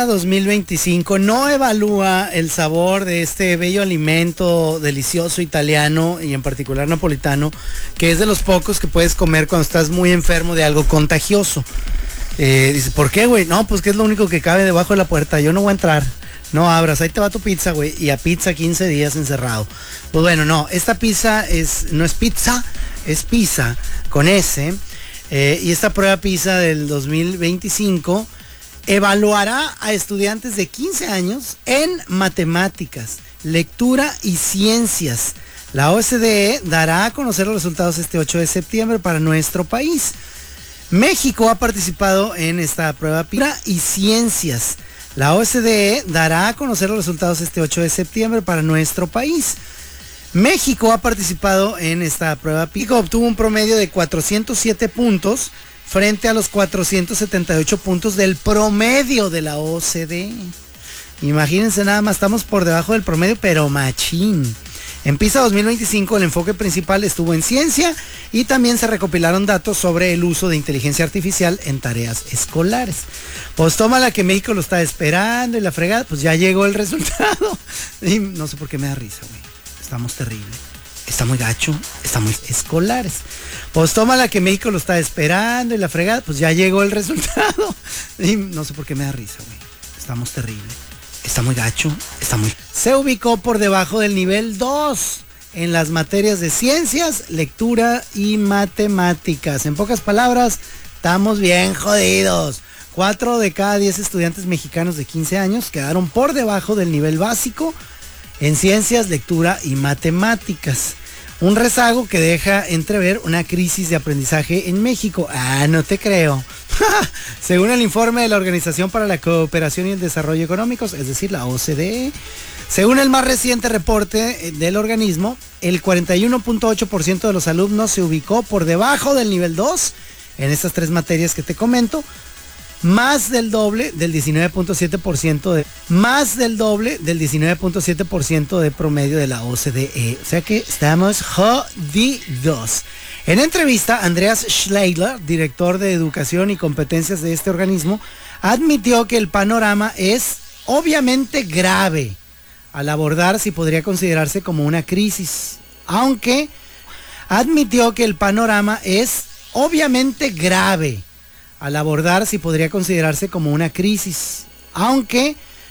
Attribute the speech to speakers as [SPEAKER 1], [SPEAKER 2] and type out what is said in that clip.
[SPEAKER 1] PISA 2025 no evalúa el sabor de este bello alimento delicioso italiano y en particular napolitano, que es de los pocos que puedes comer cuando estás muy enfermo de algo contagioso. Dice, ¿por qué, güey? No, pues que es lo único que cabe debajo de la puerta, yo no voy a entrar. No abras, ahí te va tu pizza, güey, y a pizza 15 días encerrado. Pues bueno, no, esta pizza no es pizza, es pizza con S. Y esta prueba PISA del 2025 evaluará a estudiantes de 15 años en matemáticas, lectura y ciencias. La OCDE dará a conocer los resultados este 8 de septiembre para nuestro país. México ha participado en esta prueba PISA y ciencias. La OCDE dará a conocer los resultados este 8 de septiembre para nuestro país. México ha participado en esta prueba PISA. Obtuvo un promedio de 407 puntos frente a los 478 puntos del promedio de la OCDE. Imagínense nada más, estamos por debajo del promedio, pero machín. En PISA 2025 el enfoque principal estuvo en ciencia y también se recopilaron datos sobre el uso de inteligencia artificial en tareas escolares. Pues tómala que México lo está esperando y la fregada, pues ya llegó el resultado. Y no sé por qué me da risa, güey. Estamos terrible, está muy gacho, está muy escolares. Pues tómala que México lo está esperando y la fregada, pues ya llegó el resultado. Y no sé por qué me da risa, güey. Estamos terrible, está muy gacho, está muy... Se ubicó por debajo del nivel 2 en las materias de ciencias, lectura y matemáticas. En pocas palabras, estamos bien jodidos. 4 de cada 10 estudiantes mexicanos de 15 años quedaron por debajo del nivel básico en ciencias, lectura y matemáticas. Un rezago que deja entrever una crisis de aprendizaje en México. Ah, no te creo. Según el informe de la Organización para la Cooperación y el Desarrollo Económicos, es decir, la OCDE, según el más reciente reporte del organismo, el 41.8% de los alumnos se ubicó por debajo del nivel 2 en estas 3 materias que te comento, más del doble del 19.7% de promedio de la OCDE. O sea que estamos jodidos. En entrevista, Andreas Schleiler, director de Educación y Competencias de este organismo, admitió que el panorama es obviamente grave al abordar si podría considerarse como una crisis, aunque admitió que el panorama es obviamente grave al abordar si podría considerarse como una crisis, aunque